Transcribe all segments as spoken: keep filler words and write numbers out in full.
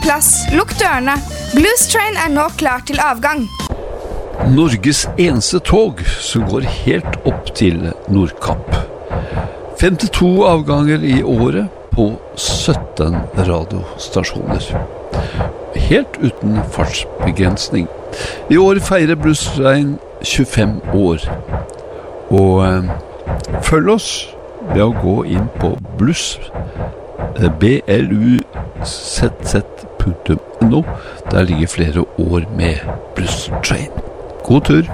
plass, lukk dørene. Blues Train er nå klar til avgang. Norges eneste tog som går helt opp til Nordkapp. femtito avganger i året på sytten radiostasjoner. Helt uten fartsbegrensning. I år feirer Blues Train tjuefem år. Og eh, følg oss ved å gå inn på blues, b l u z z punktum no. Der ligger flere år med Blues Train. God tur!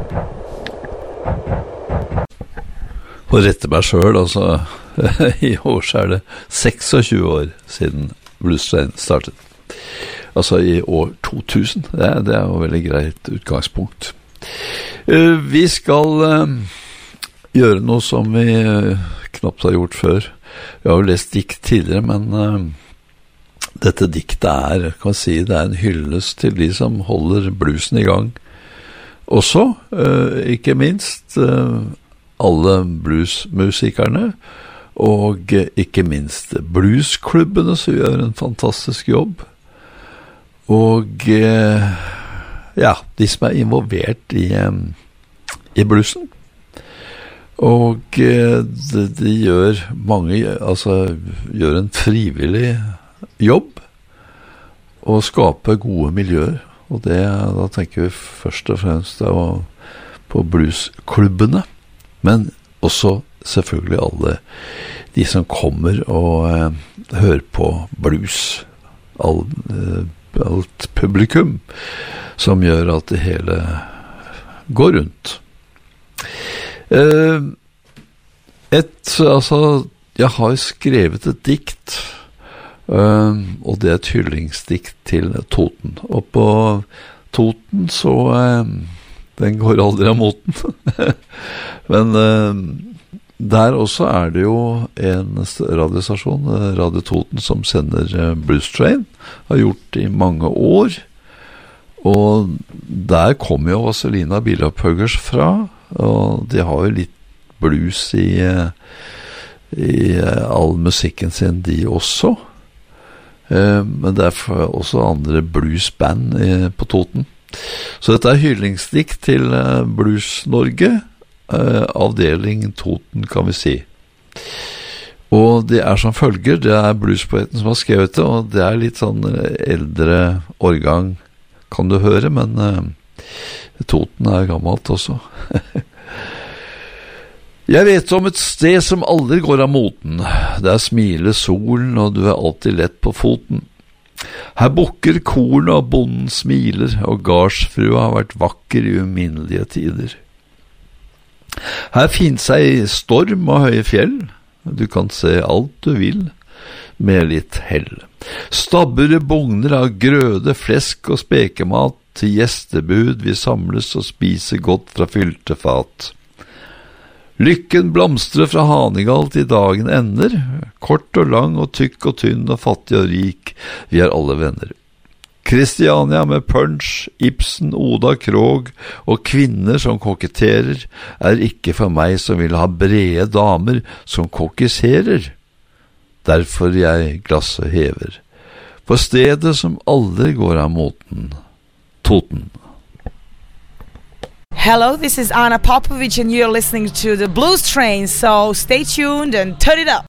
Og rette meg selv, altså, i år så er det tjueseks år siden Blues Train startet. Altså i år to tusen, det er, det er jo veldig greit utgangspunkt. Uh, vi skal uh, gjøre noe som vi uh, knapt har gjort før. Vi har jo lest dikt tidligere, men uh, dette diktet er, kan man si, det er en hyllest til de som holder bluesen i gang. Også, uh, ikke minst, uh, alle bluesmusikerne, og uh, ikke minst bluesklubbene, som gjør en fantastisk jobb. Og uh, ja, de som er involvert i, um, i bluesen. Og uh, de, de gjør mange, altså gjør en frivillig jobb og skaper gode miljøer. Og det, da tenker vi først og fremst da, på bluesklubbene, men også selvfølgelig alle de som kommer og uh, hører på blues. All, uh, alt publikum som gjør at det hele går rundt. Uh, et, altså, jeg har skrevet et dikt, uh, og det er et hyllingsdikt til Toten. Og på Toten så, uh, den går aldri av moten. Men uh, der også er det jo en radiostasjon, Radio Toten, som sender uh, Blues Train, har gjort i mange år. Og der kommer jo Vazelina Bilopphøggers fra, og de har jo litt blues i, i all musikken sin, de også. Men det er også andre bluesband på Toten. Så dette er hyllingsdikt til Blues Norge, avdeling Toten, kan vi si. Og det er som følger, det er bluespoeten som har skrevet det, og det er litt sånn eldre årgang, kan du høre, men uh, Toten er gammelt også. Jeg vet om et sted som aldri går av moten. Der smiler solen, og du er alltid lett på foten. Her bukker korn, og bonden smiler, og gardsfrua har vært vakker i uminnelige tider. Her finnes ei storm og høye fjell. Du kan se alt du vil, med litt hell. Stabbere bugner av grøde, flesk og spekemat, til gjestebud vi samles og spiser godt fra fylte fat. Lykken blomstrer fra Hanegal til dagen ender, kort og lang og tykk og tynn og fattig og rik, vi er alle venner. Kristiania med punch, Ibsen, Oda Krog og kvinner som koketterer, er ikke for meg som vil ha brede damer som kokisserer. Derfor jeg glasset hever, på stedet som aldri går av moten, Toten. Hello, this is Anna Popovic and you're listening to the Blues Train, so stay tuned and turn it up.